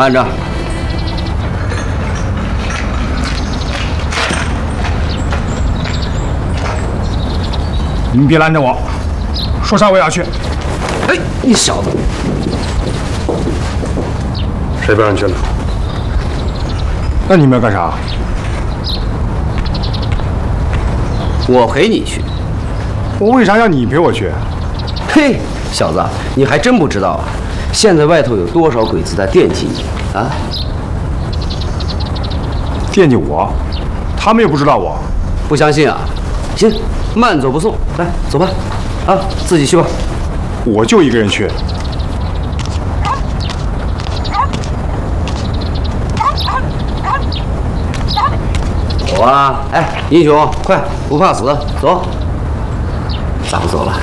慢着。 你们别拦着我，说啥我也要去。 哎，你小子， 谁不让你去了？ 那你们要干啥？ 我陪你去。 我为啥要你陪我去？ 嘿，小子，你还真不知道啊！现在外头有多少鬼子在惦记你啊？ 惦记我？他们又不知道我。 不相信啊？行，慢走不送，来，走吧。啊，自己去吧。 我就一个人去。 走啊！哎，英雄，快，不怕死，走。咋不走了？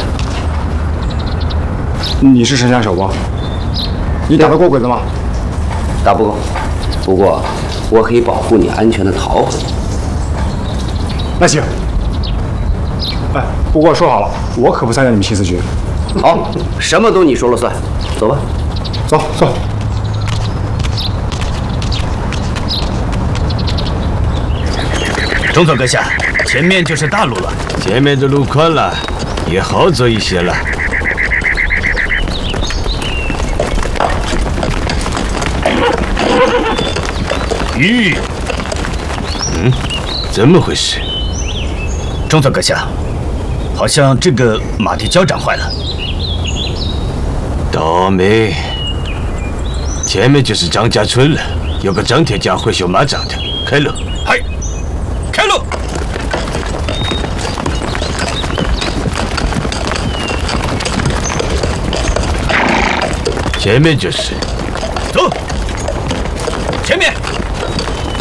你是神枪手不？你打得过鬼子吗？ 打不过，不过我可以保护你安全的逃回。 那行。哎，不过说好了，我可不参加你们新四军。 好，什么都你说了算。走吧， 走走。 中佐阁下，前面就是大路了。 前面的路宽了，也好走一些了。 吁， 怎么回事？ 中佐阁下，好像这个马蹄胶长坏了。 倒霉！前面就是张家村了，有个张铁匠会修马掌的。开路！ 嗨，开路！ 前面就是。 走，前面。